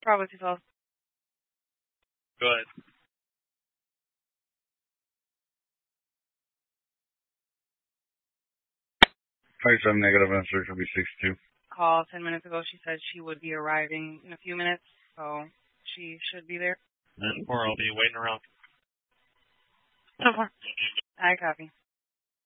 Probably too close. Go ahead. 27 negative, answer should be 62. Call 10 minutes ago. She said she would be arriving in a few minutes, so she should be there. Or I'll be waiting around. I copy.